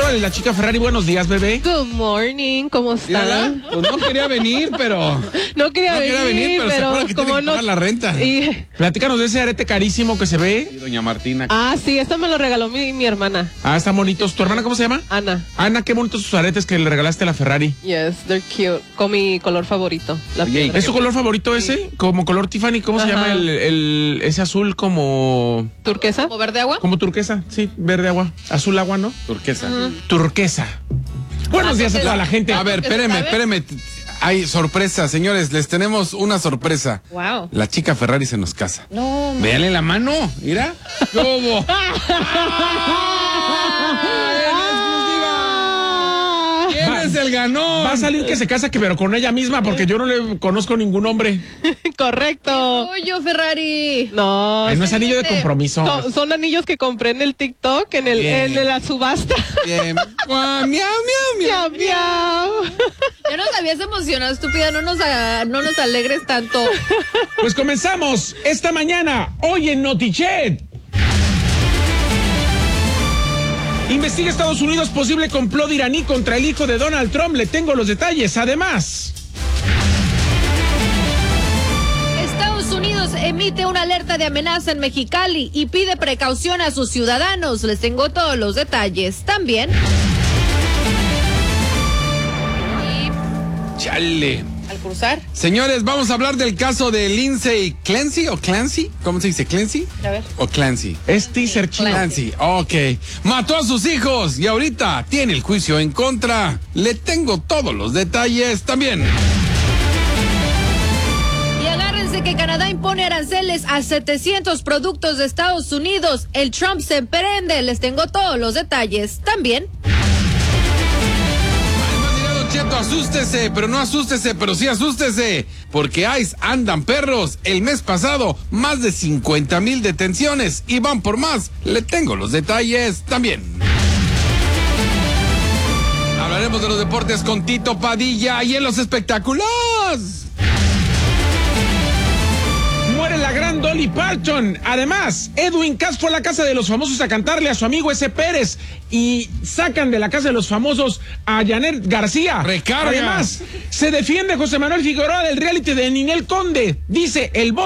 Figueroa, la chica Ferrari. Buenos días, bebé. Good morning, ¿cómo están? Pues no quería venir, pero... No quería venir, pero se acuerda que como tiene que no... pagar la renta. Platícanos de ese arete carísimo que se ve. Sí, doña Martina. Sí, esto me lo regaló mi hermana. Están bonitos. ¿Tu hermana cómo se llama? Ana. Ana, qué bonitos sus aretes que le regalaste a la Ferrari. Yes, they're cute. Con mi color favorito, la piedra. ¿Es su color favorito ese? Como color Tiffany, ¿cómo se llama ese azul como... ¿Turquesa? ¿Como verde agua? Como turquesa, sí, verde agua. Azul agua, ¿no? Turquesa. Turquesa. Buenos días a toda la gente. A ver, espéreme. Hay sorpresa, señores, les tenemos una sorpresa. Wow. La chica Ferrari se nos casa. No. Véanle la mano, mira. ¿Cómo? ¿Quién es el ganón? Va a salir que se casa, pero con ella misma, porque yo no le conozco ningún hombre. Correcto. Tuyo, Ferrari. No. No es anillo de compromiso. Son anillos que compré en el TikTok, en la subasta. Bien. Miau, miau, miau. Miau, miau. Ya nos habías emocionado, estúpida. No nos alegres tanto. Pues comenzamos esta mañana, hoy en Notichet. Investiga Estados Unidos posible complot iraní contra el hijo de Donald Trump. Le tengo los detalles. Además, Estados Unidos emite una alerta de amenaza en Mexicali y pide precaución a sus ciudadanos. Les tengo todos los detalles. También. Chale. Al cruzar. Señores, vamos a hablar del caso de Lindsay Clancy o Clancy. ¿Cómo se dice? ¿Clancy? A ver. ¿O Clancy? es teaser chino. Clancy, ok. Mató a sus hijos y ahorita tiene el juicio en contra. Le tengo todos los detalles también. Y agárrense que Canadá impone aranceles a 700 productos de Estados Unidos. El Trump se prende. Les tengo todos los detalles también. Cheto, asústese, pero no asústese, pero sí asústese, porque ICE andan perros. El mes pasado, más de 50,000 detenciones y van por más. Le tengo los detalles también. Hablaremos de los deportes con Tito Padilla y en los espectáculos. Muere la gran Dolly Parton. Además, Edwin Cass fue a la casa de los famosos a cantarle a su amigo S. Pérez y sacan de la casa de los famosos a Janet García. Recarga. Además, se defiende José Manuel Figueroa del reality de Ninel Conde. Dice, el